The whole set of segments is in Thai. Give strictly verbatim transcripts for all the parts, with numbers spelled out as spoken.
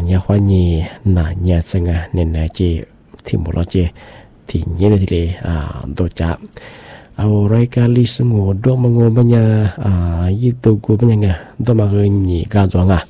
nhà khoa nhì là nhà sinh à nên là chị thì một lo chị thì nhớ là thì để à tổ chạm ao rai kali semua do mengo banya à itu ku banya do mà người nhì ca doang à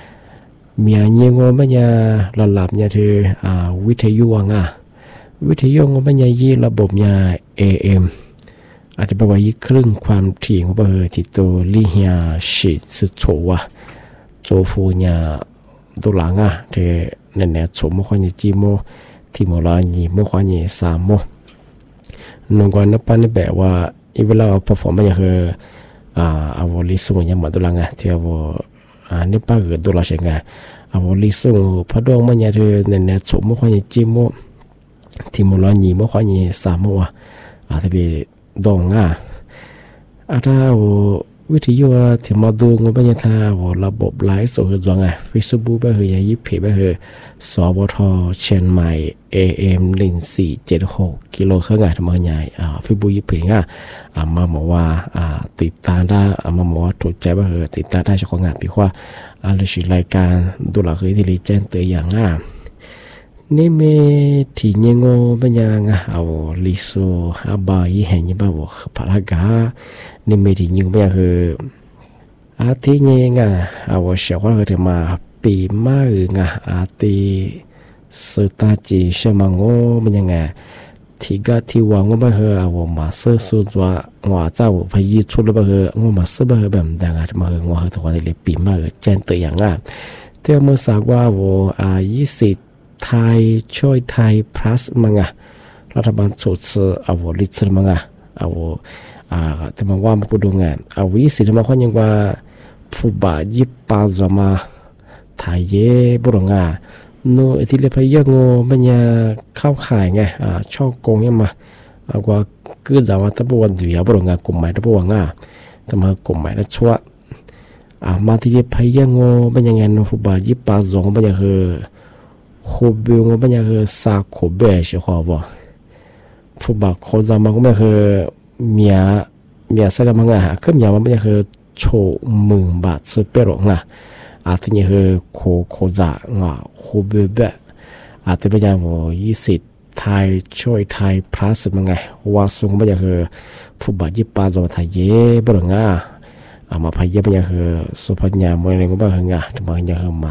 mía nhì ngo banya là làm nhà thì àวิทยุอ่ะวิทยุngo banya yi ระบบnhàเอ เอ็ม อาจจะบอกว่ายี่ครึ่งความถี่ของเบอร์ที่ตัวลิเฮียสิสุดโฉวะโจฟูเนี่ยตัวหลังอ่ะเธอเนี่ยเนี่ยโฉมความยี่จีโมที่โมลายี่โมความยี่สามโมนงกว่านับปันนี่แบบว่าอีเวลาเอา perform มันยังคืออ่าเอาลิสุ่งยังมาตัวหลังอ่ะที่เอาอ่านี่ป้าเกิดตัวละเชงอ่ะเอาลิสุ่งพอดองมันยังเธอเนี่ยเนี่ยโฉมความยี่จีโมที่โมลายี่โมความยี่สามโมอ่ะอ่าที่ดองอ่ะอาถ้าวิทยุที่มาดูงบเนี่ยถ้าระบบไลฟ์สดจงอ่ะ Facebook ไปเหยยี่เพจไปเหยสบทเชียงใหม่ เอ เอ็ม หนึ่งสี่เจ็ดหกกิโลเครื่องอ่ะทำมาใหญ่อ่า Facebook ยี่เพจอ่ะอ่ามาบอกว่าอ่าติดตามได้อ่ามาบอกว่าถูกใจไปเหยติดตามได้เฉพาะงานปีว่าอ่าหรือรายการดูหลักคือที่รีเจนตัวอย่างอ่ะนี่เมที่ยังงเป็นยังอ่ะเอาลิโซอาบายเห็นยังบ้าบอกพลักานี่เมที่ยังเป็นยังคืออาทิตย์ยังอ่ะเอาเชื่อว่าคือมาปีมาเองอ่ะอาทิตย์สุดท้ายจีเชื่อมังโง่เป็นยังไงที่ก็ที่วางก็ไม่คือเอามาซื้อสุดว่าว่าเจ้าพยีชุดแล้วก็คือว่ามาซื้อแบบแบบดังอ่ะมาคือว่าตัวนี้เลยปีมาเออเจนตัวอย่างอ่ะเที่ยวเมื่อสักว่าว่าอ่ายี่สิบไทยช่วยไทย plus มั้งอ่ะรัฐบาลสุดเสือเอาลิตรมั้งอ่ะเอาอ่าแต่บางว่ามาพูดดูไงเอาวิสิทธิ์มาคนยังว่าผู้บาดยิบปาจมาไทยเย่บุรุษอ่ะโน้ที่เรียกพยงงมันยังเข้าขายไงอ่าช่อโกงยังมาเอาว่าคือจะว่าตะบวนอยู่ยาบุรุษอ่ะกลุ่มใหม่ตะบวนอ่ะแต่มากลุ่มใหม่แล้วชั่วอ่ามาที่เรียกพยงงมันยังไงโน้ผู้บาดยิบปาจงมันยังคือโคเบงมันยังคือซาโคเบใช่ขอบ่ผู้บาโคจามันก็ไม่คือเมียเมียใส่ละมังอ่ะคือเมียมันไม่คือโชมึงบาทซื้อเปรองอ่ะอาจจะยังคือโคโคจางอ่ะโคเบเบอาจจะเป็นอย่างว่ายี่สิบไทยช่วยไทย plus มันไงว่าสูงมันยังคือผู้บายิบปาจอไทยเย่เปรองอ่ะอ่ะมาพายเย่มันยังคือสุพรรณยามวยอะไรก็บ้างอ่ะแต่มันยังคือมา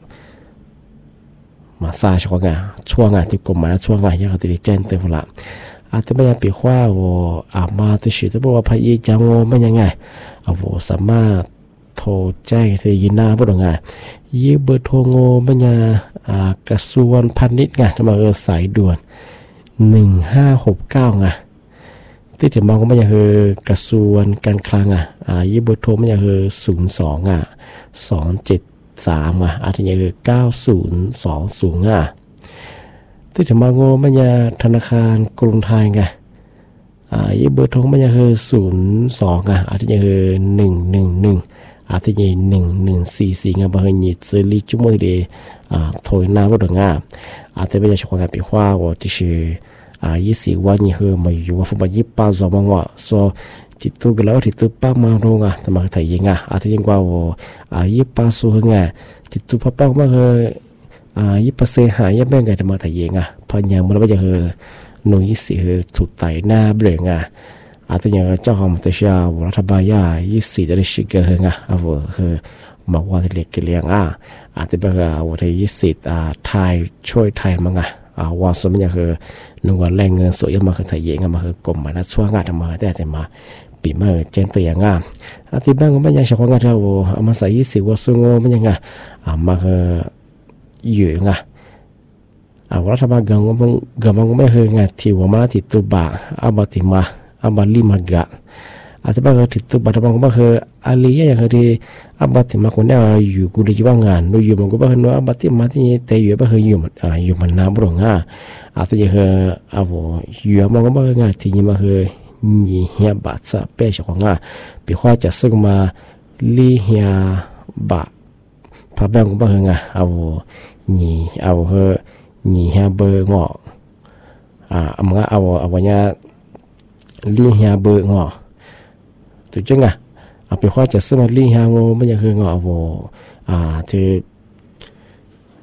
มาซาช่วงอ่ะช่วงอ่ะที่กลุ่มมาช่วงอ่ะยังเขาติดเจนเต็มละอาจจะไม่ยังปีว่าว่าอามาที่สุดแต่ว่าพายจังว่าไม่ยังไงเอาว่าสามารถโทรแจ้งที่ยินหน้าผู้ดงงานยี่เบอร์โทรโง่ไม่ยังอ่ากระทรวงพาณิชย์ไงทำมาเออสายด่วนหนึ่งห้าหกเก้าไงที่ถึงมองก็ไม่ยังคือกระทรวงการคลังอ่ะอ่ายี่เบอร์โทรไม่ยังคือศูนย์สองอ่ะสองเจ็ดสามอ่ะอาจจะยังคือเก้าศูนย์สองศูนย์อ่ะที่จะมาโง่ไม่ยาธนาคารกรุงไทยไงอ่ายี่เบอร์โทรไม่ยาคือศูนย์สองอ่ะอาจจะยังคือหนึ่งหนึ่งหนึ่งอาจจะยังหนึ่งหนึ่งสี่สี่ไงบางทีจะรีจุ่มเลยอ่าโทรหน้าบริษัทอาจจะไม่ยาช่วยกันไปว่าว่าที่คืออ่ายี่สิบวันนี้คือมาอยู่ว่าฟุตบอลยี่ป้าจอมังว่าโซที่ตัวกันแล้วที่ตัวป้ามาโรงอ่ะแต่มาไทยยังอ่ะอาจจะยังว่าว่าอ่ายี่ป้าสู้ไงที่ตัวป้าป้ามาคืออ่ายี่ปัสเซหายยี่แม่งไงจะมาถ่ายเองอ่ะพอยังมันไม่จะคือหน่วยสิคือถูกไต่หน้าเบลงอ่ะอาจจะยังเจ้าของตัวเชียวรัฐบาลยายี่สิบได้ชิกเกอร์อ่ะเอาว่าคือมาว่าที่เล็กเลี้ยงอ่ะอาจจะเป็นว่าที่ยี่สิบอ่าไทยช่วยไทยมั้งอ่ะอ่าว่าส่วนมันยังคือหนึ่งวันแรงเงินสวยยังมาคือถ่ายเองอ่ะมาคือกลมมาแล้วช่วงงานทำมาแต่แต่มาปีมาเจนตัวอย่างอ่ะอาทิตย์บ้างก็ไม่ยังเฉพาะงานเท่าเอามาใส่ยี่สิบว่าสูงมันยังไงอ่ามาคืออยู่ไงอ่ารัฐบาลกังวลกังวลก็ไม่เคยไงที่ว่ามาที่ตัวบ่าอาบัติมาอาบัติมากะอาจจะบางที่ตัวบ่ารัฐบาลก็ไม่เคยอะไรอย่างเคยที่อาบัติมาคนนี้อยู่กุฏิว่างงานนู่อยู่มันก็ไม่เคยนู่อาบัติมาที่แต่อยู่ไม่เคยอยู่มันอ่าอยู่มันน้ำบ่งอ่ะอาจจะยังเคยอ่าว่าอยู่มันก็ไม่เคยไงที่นี่มาเคยยี่เหียบาทซะเป้เฉพาะงานปีว่าจะซึ่งมาลีเหียบาพาแบงก็ไม่เคยไงเอานี่เอาเฮนี่ฮะเบอร์งออ่าอำว่าเอาเอาว่าเนี่ยลีฮะเบอร์งอถูกจังอ่ะเอาไปว่าจะซื้อมาลีฮะงอไม่อยากคืองอเอาอ่าที่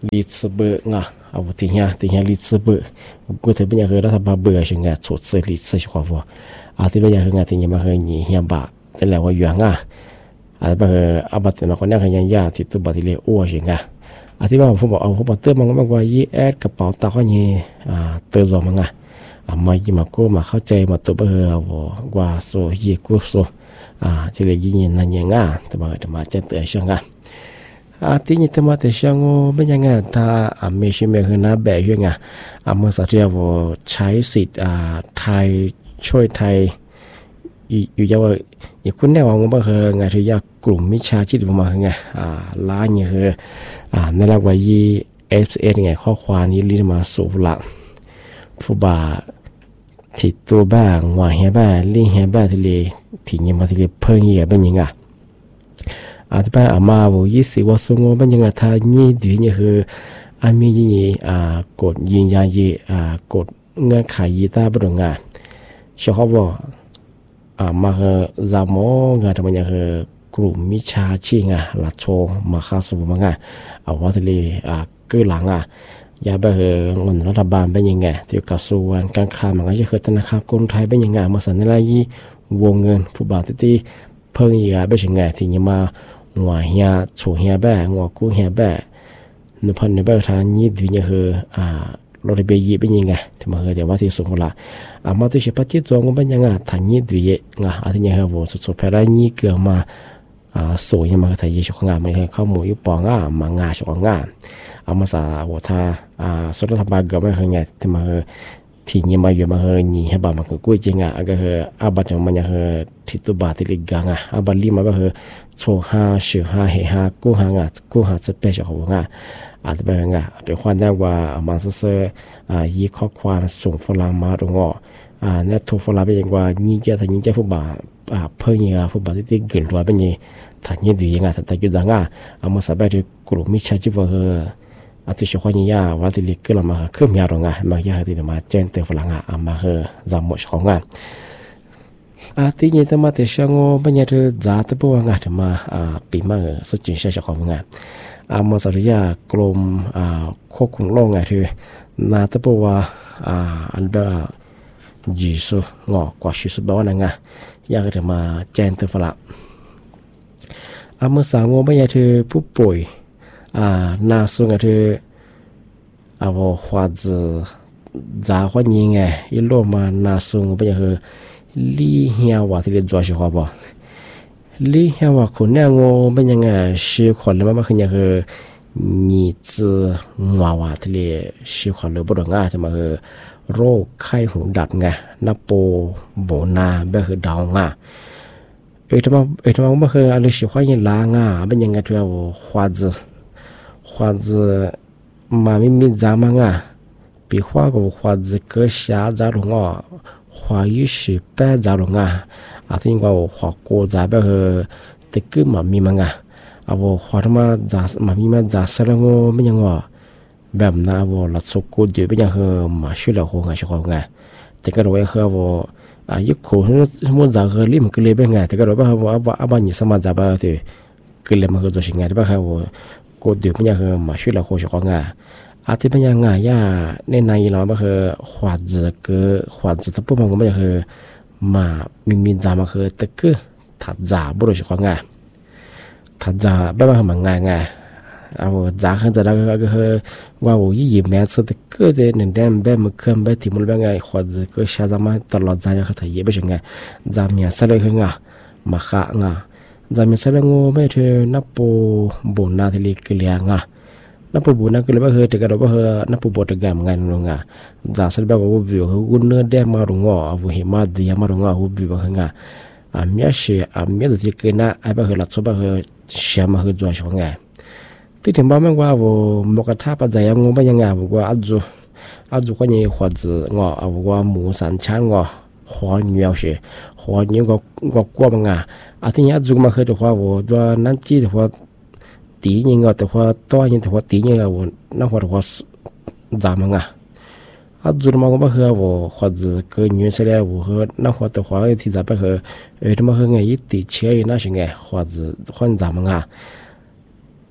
里茨伯啊，啊我底下底下里茨伯，我特别想和他把伯是个初次里茨是话不，啊特别想和我底下嘛和你想把这两个远啊，啊把和阿把这嘛คนนั้นเขายังยาที่ตัวบัดเลยอ้วใช่ไงอ่ะที่ว่าผมบอกเอาผมบอกเติมมันมากกว่ายี่แอดกระเป๋าตาเขานี่อ่าเติมรวมมั้งอ่ะอ่ะมายี่มากูมาเข้าใจมาตัวเบอร์ว่าว่าโซยี่กูโซอ่าที่เลยยี่นั่นยังอ่ะแต่มาแต่มาเจนเตอช่างอ่ะอ่ะที่นี่แต่มาแต่ช่างโอ้ไม่ยังไงถ้าอ่ะไม่ใช่ไม่คือน้าแบบยังไงอ่ะเมื่อสักทีว่าใช้สิทธิ์อ่าไทยช่วยไทยอยู่ยาวอีกคนแนวว่าบ่คือไงที่ยากลุ่มมิจฉาชีพมาคือไงอ่าล้านี่คืออ่านั่นแหละว่ายี่ เอฟ เอส ไงข้อความนี้ลิมาสู่ละผู้บ่าที่ตัวบ้างว่าเฮียบ้าลิเฮียบ้าที่เลยที่ยังมาที่เลยเพิ่งเหี้ยเป็นยังไงอาจจะเป็นอามาว่ายี่สิบวันสงบเป็นยังไงถ้านี่ดูนี่คืออามีนี่อ่ากดยิงยายี่อ่ากดเงื่อนไขยี่ตาบริงานชอบว่าอ่ามาเฮจามองานทำไมยังเฮกลุ่มมิชาชีงะลัดโชมาคาสูมังอ่ะเอาว่าที่เลยอ่าเกิดหลังอ่ะยาเบอร์เงินรัฐบาลเป็นยังไงที่กระทรวงการคลังมันก็จะเคยธนาคารกรุงไทยเป็นยังไงมาสันนิษฐานยี่วงเงินผู้บาดที่เพิ่งยาเป็นยังไงที่ยังมาหัวเฮียโฉเฮียแบ่หัวกู้เฮียแบ่นพันในเบอร์ทางยี่ดูยังเฮอ่ารถเบียร์เป็นยังไงที่มาเฮเดี๋ยวว่าที่สูงกว่าอามาตัวเฉพาะจิตจงเป็นยังไงทางนี้ดูเยงาอาทิตย์ยังเฮว่าสุดสุดแพ้ได้ยี่เกี่ยวมาอ่าสวยยังมาถ่ายยี่ชกงานไม่ให้เข้าหมู่ยุปองอ่ะมางาชกงานอามาสาว่าถ้าอ่าสุดรัฐบาลก็ไม่เคยไงที่มาเฮที่ยังมาอยู่มาเฮนี่ให้บ้านมันก็กุ้ยจริงอ่ะก็เฮอาบัดยังมันยังเฮที่ตัวบาที่ลิกางอ่ะอาบัดลีมาก็เฮโชห้าชื่อห้าเฮห้ากู้ห้างอ่ะกู้ห้าจะเป็นชกหัวงาอาจจะเป็นไงเป็นความได้ว่ามันเสื่ออ่ายี่ข้อความส่งฝรั่งมาตรงอ่ะอ่าเนี่ยถูกฝรั่งเป็นยังว่ายี่เจ้าถ้ายี่เจ้าฟุตบอลอ่าเพิ่งยี่ฟุตบอลที่เกินตัวเป็นยี่ถ้ายี่ดูยังไงถ้าแต่ยุดดังอ่ะอามาสบายที่กลุ่มมิชาชีพว่าเอออาจจะช่วยยี่ยาว่าที่เล็กก็เรามาขึ้นยาตรงอ่ะมาย่าที่เรามาเจนเตอฝรั่งอ่ะอามาเออจำหมดของงานอาที่ยี่แต่มาแต่ช่างโเป็นยังเธอจ่าแต่พวกงานที่มาอ่าปีมาเออสุดจริงใช่ของงานอามาสริยากลมอ่าควบคุมโรคไงที่นาตะปัวอ่าอันเบอร์จีสุงอกว่าชิสุบ้านังอ่ะอยากจะมาแจ้งตัวฝรั่งอามาสาวไม่อยากที่ผู้ป่วยอ่านาสุงไงที่อาว่าหัวใจจ่าหัวยิงไงอีโลมานาสุงไม่อยากที่ลีเหี่ยวว่าที่เรียนจวชิหัวบ่ลีเหี่ยวว่าคนเนี่ยงเป็นยังไงชีขวัญเลยมั้งคือยังคือนี่จื้อว่าว่าที่เรียชีขวัญเลยบ่ดงอ่ะจะมาคือโรคไข้หูดับไงนับโปโบนาแบบคือดาวง่ะเอ้ยทำไมเอ้ยทำไมไม่คืออะไรชีขวัญยังล้างอ่ะเป็นยังไงที่ว่าหัวใจหัวใจมาไม่มีจามังอ่ะปีหัวกับหัวใจก็ชาจาลงอ่ะหัวยี่สิบแปดจาลงอ่ะอาทิตย์ว่าหัวโกจาแบบคือตะกี้มามีมังอ่ะเอาหัวทำไมจามามีมันจาสระงอไม่ยังว่าแบบนั้นว่าหลักสูตรกูเดี๋ยวเป็นยังคือมาช่วยเราหัวไงช่วยเขาไงแต่ก็เราเองคือว่าอายุคนสมมติจากเรื่องมันก็เลยเป็นไงแต่ก็เราแบบว่าว่าอาบ้านนี้สมัครจับแบบที่ก็เลยมันก็จะสิ่งไงแบบว่ากูเดี๋ยวเป็นยังคือมาช่วยเราหัวช่วยเขาไงอาทิตย์เป็นยังไงย่าในในเราแบบคือหัวจะก็หัวจะทั้งพวกมันก็ไม่ยังคือมามีมีจามาคือตะกี้ถัดจ่าบุรุษช่วยเขาไงถัดจ่าแบบว่ามันง่ายไงเอาจ่าขึ้นจะได้ก็คือว่าโอ้ยยิ้มแม้สุดก็จะหนึ่งเดือนแบบมันเคลื่อนแบบที่มันเป็นไงขวดก็ใช้จามาตลอดใจก็ถ่ายเยอะไปถึงไงจามีอะไรขึ้นไงมาขะไงจามีอะไรงูไม่เธอนับปูบุญนาทีลีกเลียงไงนับปูบุญนาก็เลยว่าเฮอแต่ก็เราว่าเฮอนับปูบดกรรมไงนู่นไงจ่าสิ่งแบบว่าวิวเขาอุ่นเนื้อแดงมาลงอ่ะเอาหิมะดีมาลงอ่ะวิวเขาไงอ่ะเมียเสียอ่ะเมียจะที่กินนะไอ้แบบเฮอหลับสุดแบบเฮอเสียมาเฮอจ่อยช่วงไงที่ถึงบ้านแม่ว่าว่ามกท่าปัจจัยงงเป็นยังไงว่าอาจุอาจุก็ยังหัวจืงอเอาว่าหมูสันช้างงอหัวเหนียวเสียหัวเหนียวก็ก็กลัวมันอ่ะอาทิตย์อาจุมาเคยจะว่าว่าว่านั่นจีแต่ว่าตียังงอแต่ว่าตัวยังแต่ว่าตียังว่านั่นว่าว่าจามันอ่ะอาจุมาก็ไม่เคยว่าหัวจืก็เหนียวเสียว่าเขานั่นว่าแต่ว่าที่จะไปเขาเออที่มาเขาไงยี่ตีเชี่ยน่าใช่ไงหัวจืคนจามันอ่ะอ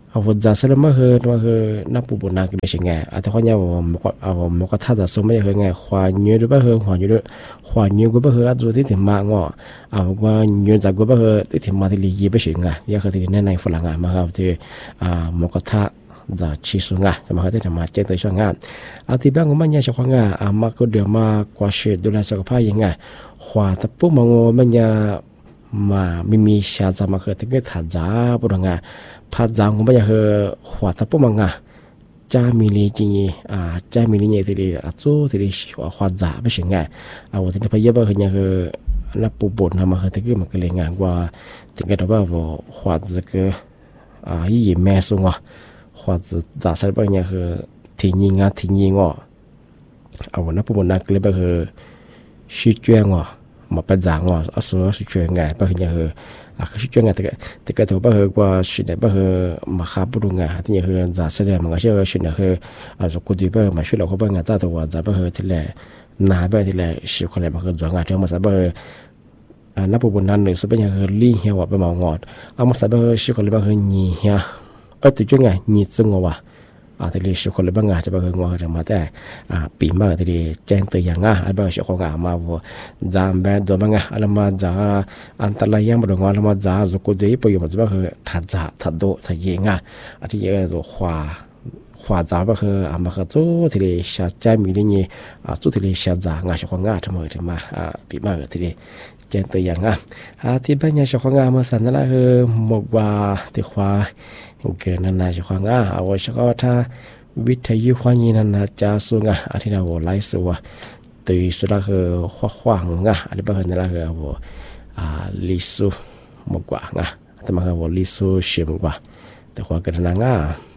啊，我咋说了么和么和那不不那个是哎，啊，的话呢我么个啊我么个他咋说么和哎，花女的不和花女的花女个不和啊做的挺嘛我啊我女咋个不和的挺嘛的理解不行啊，也和的奶奶弗朗啊，嘛和的啊么个他咋起诉啊，嘛和的他妈见对象啊，啊，ที่บ้าน我们เนี่ยชาวง啊，啊嘛个เดี๋ยวมากว่าเชื่อดูแลสุขภาพยังไง花的不嘛我们เนี่ย嘛咪咪下咋嘛和这个他咋不同啊。拍照我们也和画的不忙啊，家米里经验啊，家米里呢这里啊做这里画照不行啊，啊我这里拍也不和那个那不本他们和这个嘛个连啊，我这个的话我画这个啊一美术啊，画这咋说不那个天然啊天然哦，啊我那不本那个里不和虚卷哦，嘛拍照哦，啊说虚卷啊，不和那个。啊，可是这样这个这个头不和过是的不和马哈不懂啊，这个咋说的嘛？个是那个啊，说过去不嘛学了后不啊，咋头啊咋不和这来拿不这来习惯了嘛和装啊，这么啥不啊那部分นั้นเลยสุดเป็น和理เหี่ยวไปมองอดอ่ะมาซะบ่习惯了和你呀เออตัวจังไง你จงว่าอ่าที่เลย习惯了บ่งาจะบ่งอจะมาแต่อ่าปีมาที่เลยแจ้งตัวอย่างอ่ะอ่ะบ่习惯อ่ะมาบ่จำแบบตัวบ่งาอ่ะมาจาอันตรายยังบ่ดงอ่ะมาจาจุกดยปอยู่บ่คือถ้าจาถ้าโดถ้ายิงอ่ะอ่ะที่เยอะตัวขวาขวาจาบ่คืออ่ะมาคือจู่ที่เลยชาใจมีนี่อ่ะจู่ที่เลยชาจางา习惯อ่ะทั้งหมดที่มาอ่าปีมาที่เลยแจ้งตัวอย่างอ่ะอ่าที่บ้านเนี่ย习惯อ่ะมาสั่นนั่นล่ะคือหมกว่าที่ขวาเกินนั่นน่ะ习惯อ่ะเอาไว้ก็ถ้าวิทยุ欢迎นั่นน่ะจะสูงอ่ะอาทิตย์ละ我来说啊对于说那个画画啊啊你不可能那个我啊历史么挂啊他们和我历史学么挂的话跟那啊